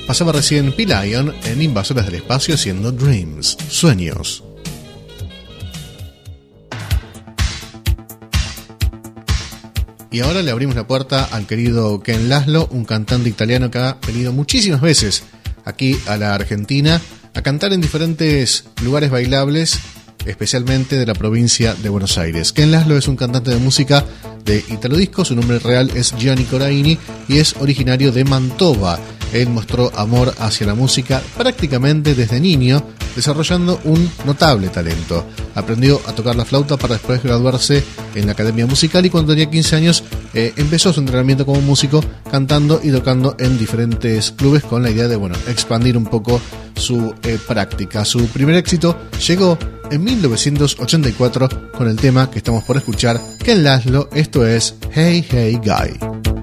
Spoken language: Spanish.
Pasaba recién P-Lion en Invasores del Espacio haciendo Dreams, Sueños. Y ahora le abrimos la puerta al querido Ken Laszlo, un cantante italiano que ha venido muchísimas veces aquí a la Argentina a cantar en diferentes lugares bailables, especialmente de la provincia de Buenos Aires. Ken Laszlo es un cantante de música de Italo Disco, su nombre real es Gianni Coraini y es originario de Mantova. Él mostró amor hacia la música prácticamente desde niño, desarrollando un notable talento. Aprendió a tocar la flauta para después graduarse en la academia musical y cuando tenía 15 años empezó su entrenamiento como músico, cantando y tocando en diferentes clubes con la idea de expandir un poco su práctica. Su primer éxito llegó en 1984 con el tema que estamos por escuchar, Ken Laszlo, esto es Hey Hey Guy.